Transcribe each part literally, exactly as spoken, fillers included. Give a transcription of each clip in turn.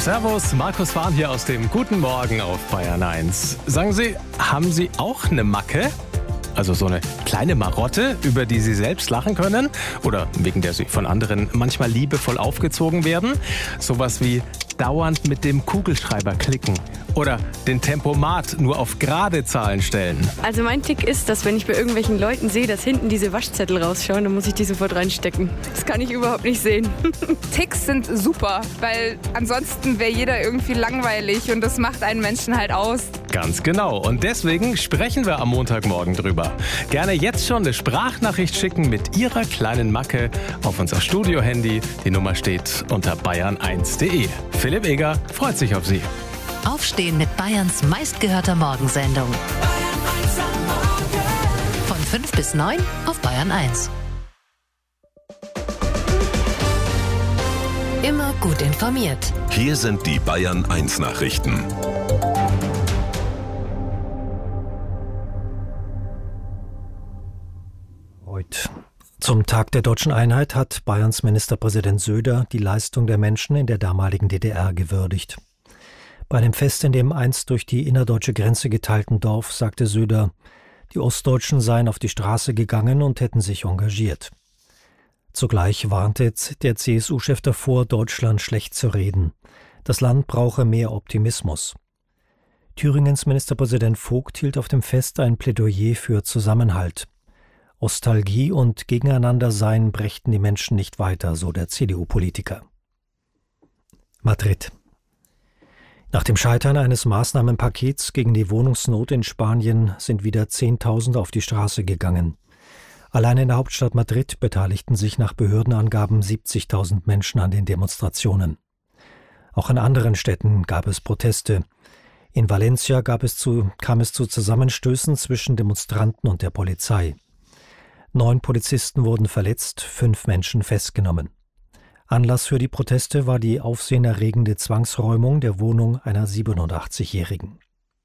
Servus, Markus Fahn hier aus dem Guten Morgen auf Bayern eins. Sagen Sie, haben Sie auch eine Macke? Also so eine kleine Marotte, über die Sie selbst lachen können? Oder wegen der Sie von anderen manchmal liebevoll aufgezogen werden? Sowas wie dauernd mit dem Kugelschreiber klicken. Oder den Tempomat nur auf gerade Zahlen stellen. Also mein Tick ist, dass wenn ich bei irgendwelchen Leuten sehe, dass hinten diese Waschzettel rausschauen, dann muss ich die sofort reinstecken. Das kann ich überhaupt nicht sehen. Ticks sind super, weil ansonsten wäre jeder irgendwie langweilig und das macht einen Menschen halt aus. Ganz genau. Und deswegen sprechen wir am Montagmorgen drüber. Gerne jetzt schon eine Sprachnachricht schicken mit Ihrer kleinen Macke auf unser Studio-Handy. Die Nummer steht unter bayern eins punkt de. Philipp Eger freut sich auf Sie. Aufstehen mit Bayerns meistgehörter Morgensendung. Von fünf bis neun auf Bayern eins. Immer gut informiert. Hier sind die Bayern eins Nachrichten. Heute zum Tag der Deutschen Einheit hat Bayerns Ministerpräsident Söder die Leistung der Menschen in der damaligen D D R gewürdigt. Bei einem Fest in dem einst durch die innerdeutsche Grenze geteilten Dorf sagte Söder, die Ostdeutschen seien auf die Straße gegangen und hätten sich engagiert. Zugleich warnte der C S U-Chef davor, Deutschland schlecht zu reden. Das Land brauche mehr Optimismus. Thüringens Ministerpräsident Vogt hielt auf dem Fest ein Plädoyer für Zusammenhalt. Ostalgie und Gegeneinandersein brächten die Menschen nicht weiter, so der C D U-Politiker. Madrid. Nach dem Scheitern eines Maßnahmenpakets gegen die Wohnungsnot in Spanien sind wieder Zehntausende auf die Straße gegangen. Allein in der Hauptstadt Madrid beteiligten sich nach Behördenangaben siebzigtausend Menschen an den Demonstrationen. Auch in anderen Städten gab es Proteste. In Valencia gab es zu, kam es zu Zusammenstößen zwischen Demonstranten und der Polizei. Neun Polizisten wurden verletzt, fünf Menschen festgenommen. Anlass für die Proteste war die aufsehenerregende Zwangsräumung der Wohnung einer siebenundachtzigjährigen.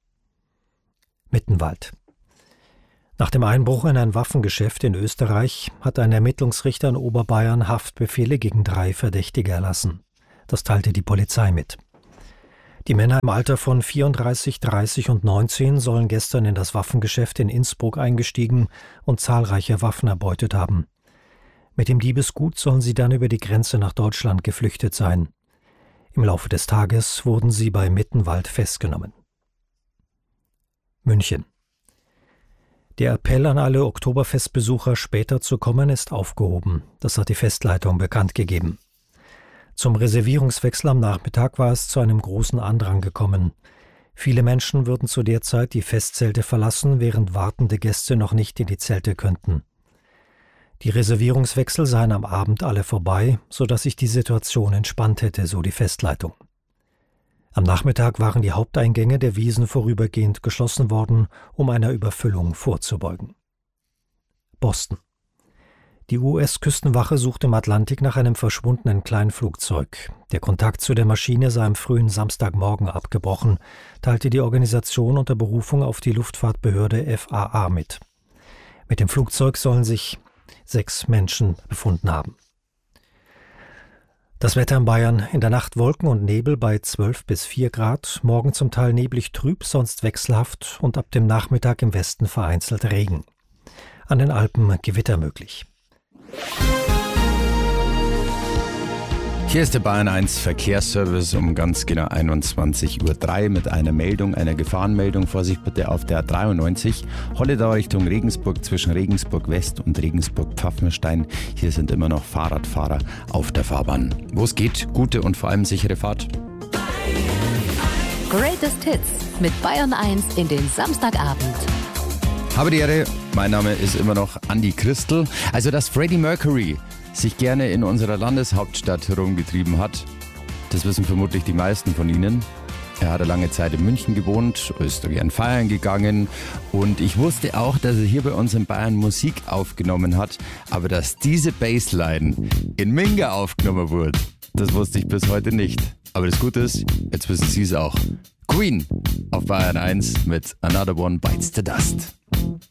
Mittenwald. Nach dem Einbruch in ein Waffengeschäft in Österreich hat ein Ermittlungsrichter in Oberbayern Haftbefehle gegen drei Verdächtige erlassen. Das teilte die Polizei mit. Die Männer im Alter von vierunddreißig, dreißig und neunzehn sollen gestern in das Waffengeschäft in Innsbruck eingestiegen und zahlreiche Waffen erbeutet haben. Mit dem Diebesgut sollen sie dann über die Grenze nach Deutschland geflüchtet sein. Im Laufe des Tages wurden sie bei Mittenwald festgenommen. München. Der Appell an alle Oktoberfestbesucher, später zu kommen, ist aufgehoben. Das hat die Festleitung bekannt gegeben. Zum Reservierungswechsel am Nachmittag war es zu einem großen Andrang gekommen. Viele Menschen würden zu der Zeit die Festzelte verlassen, während wartende Gäste noch nicht in die Zelte könnten. Die Reservierungswechsel seien am Abend alle vorbei, sodass sich die Situation entspannt hätte, so die Festleitung. Am Nachmittag waren die Haupteingänge der Wiesn vorübergehend geschlossen worden, um einer Überfüllung vorzubeugen. Boston. Die U S-Küstenwache sucht im Atlantik nach einem verschwundenen Kleinflugzeug. Der Kontakt zu der Maschine sei am frühen Samstagmorgen abgebrochen, teilte die Organisation unter Berufung auf die Luftfahrtbehörde F A A mit. Mit dem Flugzeug sollen sich sechs Menschen befunden haben. Das Wetter in Bayern: in der Nacht Wolken und Nebel bei zwölf bis vier Grad, morgen zum Teil neblig trüb, sonst wechselhaft und ab dem Nachmittag im Westen vereinzelt Regen. An den Alpen Gewitter möglich. Hier ist der Bayern eins Verkehrsservice um ganz genau einundzwanzig Uhr drei mit einer Meldung, einer Gefahrenmeldung. Vorsicht bitte auf der A dreiundneunzig, Holledau Richtung Regensburg zwischen Regensburg West und Regensburg Pfaffenstein. Hier sind immer noch Fahrradfahrer auf der Fahrbahn. Wo es geht, gute und vor allem sichere Fahrt. Greatest Hits mit Bayern eins in den Samstagabend. Habe die Ehre, mein Name ist immer noch Andi Christel. Also, dass Freddie Mercury sich gerne in unserer Landeshauptstadt herumgetrieben hat, das wissen vermutlich die meisten von Ihnen. Er hat eine lange Zeit in München gewohnt, ist da gern feiern gegangen und ich wusste auch, dass er hier bei uns in Bayern Musik aufgenommen hat, aber dass diese Bassline in Minga aufgenommen wurde, das wusste ich bis heute nicht. Aber das Gute ist, jetzt wissen Sie es auch. Queen auf Bayern eins mit Another One Bites the Dust.